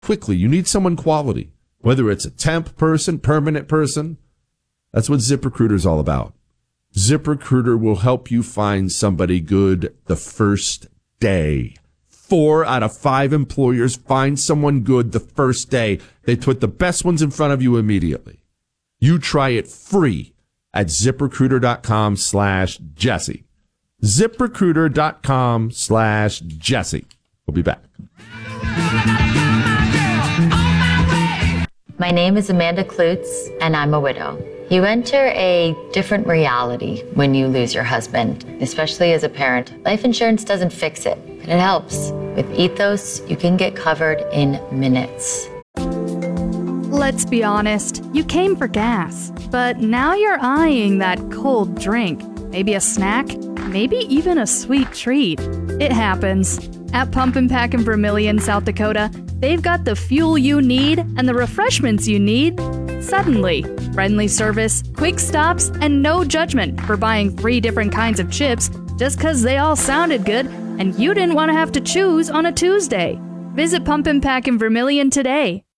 quickly. You need someone quality, whether it's a temp person, permanent person. That's what ZipRecruiter is all about. ZipRecruiter will help you find somebody good the first day. 4 out of 5 employers find someone good the first day. They put the best ones in front of you immediately. You try it free at ZipRecruiter.com/Jesse. ZipRecruiter.com/Jesse. We'll be back. My name is Amanda Klutz, and I'm a widow. You enter a different reality when you lose your husband, especially as a parent. Life insurance doesn't fix it, but it helps. With Ethos, you can get covered in minutes. Let's be honest, you came for gas, but now you're eyeing that cold drink. Maybe a snack, maybe even a sweet treat. It happens. At Pump and Pack in Vermillion, South Dakota, they've got the fuel you need and the refreshments you need suddenly. Friendly service, quick stops, and no judgment for buying 3 different kinds of chips just because they all sounded good and you didn't want to have to choose on a Tuesday. Visit Pump and Pack in Vermillion today.